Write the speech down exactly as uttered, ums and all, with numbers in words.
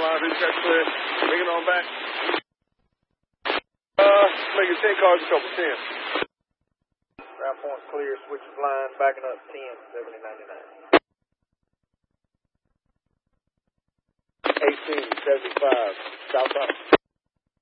Line, reach that clear. Bring it on back. Uh, make it ten cars, a couple ten. Route point clear, switch of line, backing up ten, seventy ninety-nine. eighteen seventy-five, southbound.